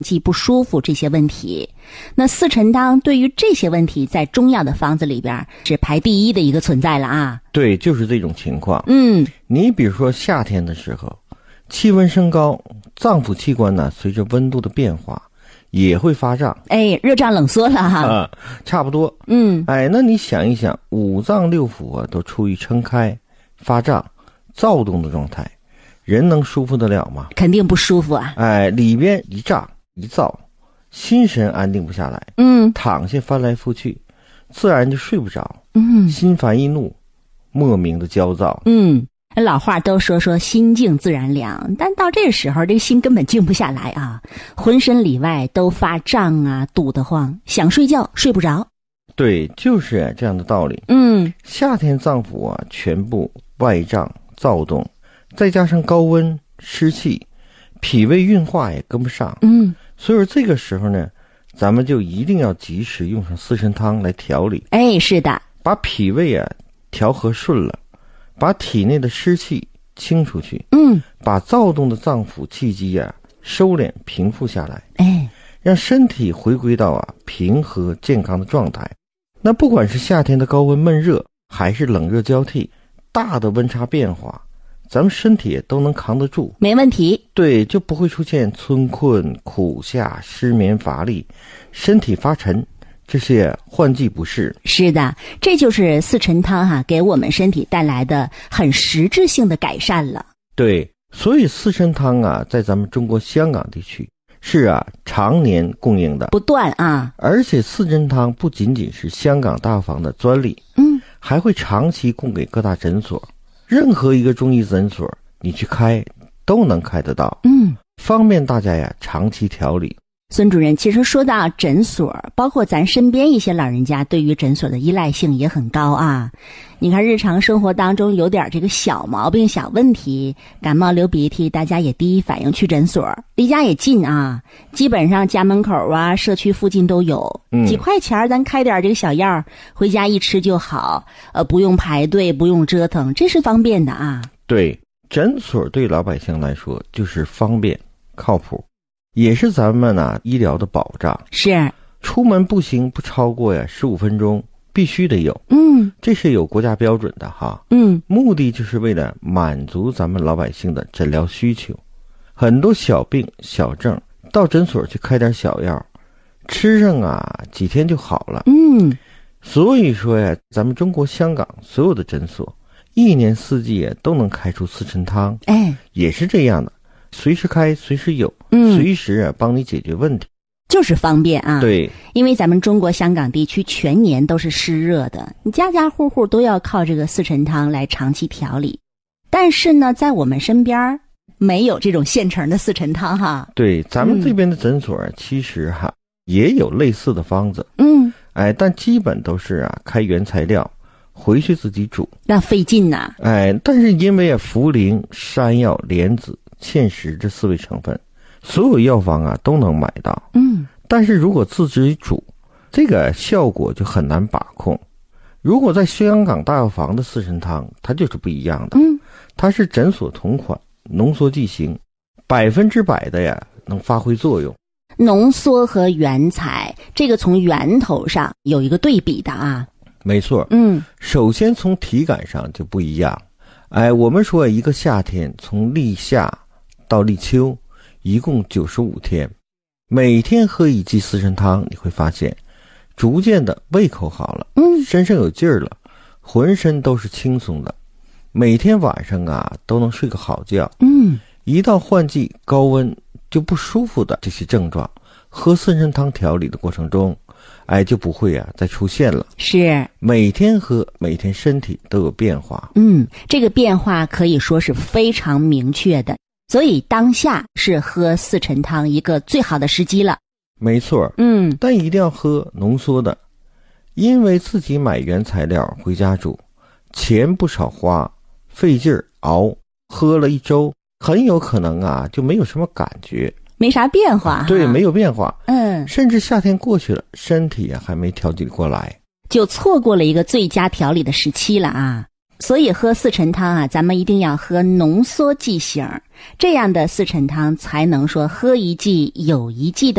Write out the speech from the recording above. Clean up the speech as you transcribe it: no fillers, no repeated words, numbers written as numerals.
气不舒服这些问题。那四陈汤对于这些问题在中药的方子里边是排第一的一个存在了啊。 对，就是这种情况。你比如说夏天的时候，气温升高，脏腑器官呢随着温度的变化也会发胀。 热胀冷缩了哈。 差不多。那你想一想，五脏六腑啊都处于撑开、发胀、躁动的状态，人能舒服得了吗？ 肯定不舒服啊。 里边一胀一躁，心神安定不下来。躺下翻来覆去，自然就睡不着。心烦易怒，莫名的焦躁。 老话都说心静自然凉，但到这个时候这个心根本静不下来啊，浑身里外都发胀啊，堵得慌，想睡觉睡不着。 对，就是这样的道理。夏天脏腑啊全部外胀躁动，再加上高温湿气，脾胃运化也跟不上。所以说这个时候呢，咱们就一定要及时用上四神汤来调理。 是的， 把脾胃啊调和顺了，把体内的湿气清出去。把躁动的脏腑气机啊收敛平复下来。让身体回归到平和健康的状态。那不管是夏天的高温闷热，还是冷热交替，大的温差变化，咱们身体都能扛得住， 没问题。 对，就不会出现春困、苦夏、失眠、乏力、身体发沉这些换季不适。 是的，这就是四陈汤给我们身体带来的很实质性的改善了。 对，所以四神汤在咱们中国香港地区是常年供应的， 不断啊。 而且四神汤不仅仅是香港大药房的专利，还会长期供给各大诊所，任何一个中医诊所你去开都能开得到。方便大家长期调理。 孙主任，其实说到诊所，包括咱身边一些老人家对于诊所的依赖性也很高啊。你看日常生活当中有点这个小毛病小问题，感冒流鼻涕，大家也第一反应去诊所，离家也近啊，基本上家门口社区附近都有，几块钱咱开点这个小药，回家一吃就好，不用排队，不用折腾，这是方便的啊。 对，诊所对老百姓来说就是方便靠谱，也是咱们医疗的保障。 是， 出门步行不超过15分钟，必须得有。这是有国家标准的哈。目的就是为了满足咱们老百姓的诊疗需求。很多小病小症到诊所去开点小药，吃上几天就好了。所以说咱们中国香港所有的诊所一年四季都能开出四陈汤。也是这样的，随时开随时有，随时帮你解决问题， 就是方便啊。 对， 因为咱们中国香港地区全年都是湿热的，你家家户户都要靠这个四陈汤来长期调理。但是呢，在我们身边没有这种现成的四陈汤哈。 对，咱们这边的诊所其实也有类似的方子。但基本都是开原材料回去自己煮， 那费劲呐。 但是因为茯苓、山药、莲子、芡实这4味成分，所有药房都能买到。但是如果自己煮，这个效果就很难把控。如果在香港大药房的四神汤，它就是不一样的。它是诊所同款，浓缩剂型，100%的能发挥作用。 浓缩和原材，这个从源头上有一个对比的啊。 没错。首先从体感上就不一样。我们说一个夏天从立夏到立秋一共95天，每天喝一剂四神汤，你会发现逐渐的胃口好了，身上有劲儿了，浑身都是轻松的，每天晚上都能睡个好觉。一到换季高温就不舒服的这些症状，喝四神汤调理的过程中就不会再出现了。是，每天喝，每天身体都有变化。这个变化可以说是非常明确的，所以当下是喝四陈汤一个最好的时机了。没错。但一定要喝浓缩的，因为自己买原材料回家煮，钱不少花，费劲儿熬，喝了1周很有可能就没有什么感觉，没啥变化。对，没有变化。甚至夏天过去了，身体还没调节过来，就错过了一个最佳调理的时期了啊。 所以喝四陈汤啊，咱们一定要喝浓缩剂型，这样的四陈汤才能说喝一剂有一剂的